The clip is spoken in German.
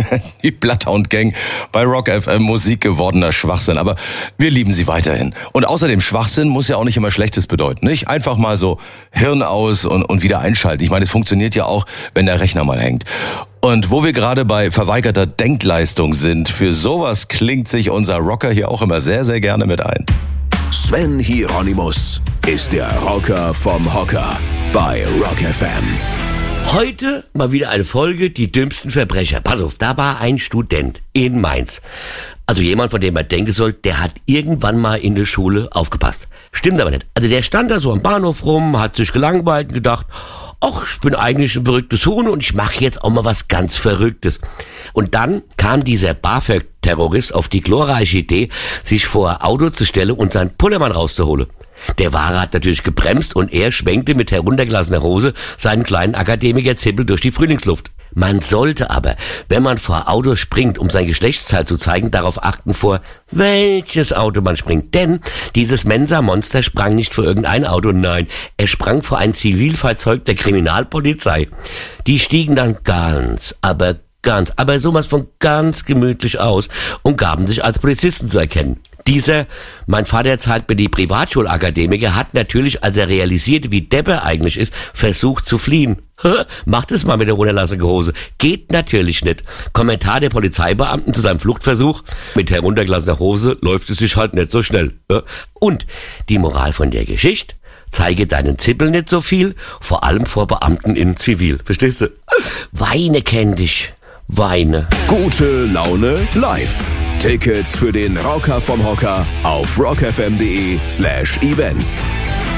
Die Bloodhound Gang bei Rock FM, Musik gewordener Schwachsinn. Aber wir lieben sie weiterhin. Und außerdem, Schwachsinn muss ja auch nicht immer Schlechtes bedeuten, nicht? Einfach mal so Hirn aus und wieder einschalten. Ich meine, es funktioniert ja auch, wenn der Rechner mal hängt. Und wo wir gerade bei verweigerter Denkleistung sind, für sowas klingt sich unser Rocker hier auch immer sehr, sehr gerne mit ein. Sven Hieronymus ist der Rocker vom Hocker bei Rock FM. Heute mal wieder eine Folge, die dümmsten Verbrecher. Pass auf, da war ein Student in Mainz. Also jemand, von dem man denken soll, der hat irgendwann mal in der Schule aufgepasst. Stimmt aber nicht. Also der stand da so am Bahnhof rum, hat sich gelangweilt und gedacht, ach, ich bin eigentlich ein verrücktes Huhn und ich mache jetzt auch mal was ganz Verrücktes. Und dann kam dieser BAföG-Terrorist auf die glorreiche Idee, sich vor ein Auto zu stellen und seinen Pullermann rauszuholen. Der Fahrer hat natürlich gebremst und er schwenkte mit heruntergelassener Hose seinen kleinen Akademiker-Zippel durch die Frühlingsluft. Man sollte aber, wenn man vor Autos springt, um sein Geschlechtsteil zu zeigen, darauf achten, vor welches Auto man springt. Denn dieses Mensa-Monster sprang nicht vor irgendein Auto, nein, er sprang vor ein Zivilfahrzeug der Kriminalpolizei. Die stiegen dann aber sowas von ganz gemütlich aus und gaben sich als Polizisten zu erkennen. Dieser, mein Vater zahlt mir die Privatschulakademiker, hat natürlich, als er realisierte, wie depp er eigentlich ist, versucht zu fliehen. Macht es mal mit der runterlassigen Hose. Geht natürlich nicht. Kommentar der Polizeibeamten zu seinem Fluchtversuch: mit heruntergelassener Hose läuft es sich halt nicht so schnell. Und die Moral von der Geschichte: zeige deinen Zippel nicht so viel, vor allem vor Beamten in Zivil. Verstehst du? Weine kenn dich. Weine. Gute Laune live. Tickets für den Rocker vom Hocker auf rockfm.de/events.